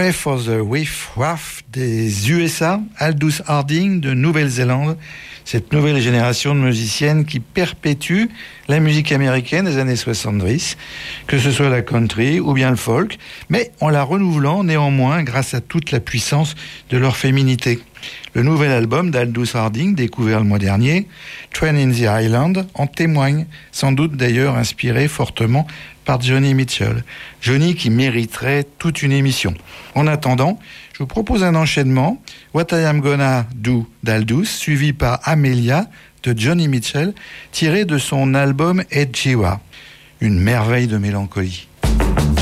est for the Riff Raff des USA, Aldous Harding de Nouvelle-Zélande, cette nouvelle génération de musiciennes qui perpétue la musique américaine des années 70, que ce soit la country ou bien le folk, mais en la renouvelant néanmoins grâce à toute la puissance de leur féminité. Le nouvel album d'Aldous Harding, découvert le mois dernier, Train in the Island, en témoigne, sans doute d'ailleurs inspiré fortement par Joni Mitchell. Joni qui mériterait toute une émission. En attendant, je vous propose un enchaînement, What I Am Gonna Do d'Aldous, suivi par Amelia de Joni Mitchell, tiré de son album Edjiwa, une merveille de mélancolie.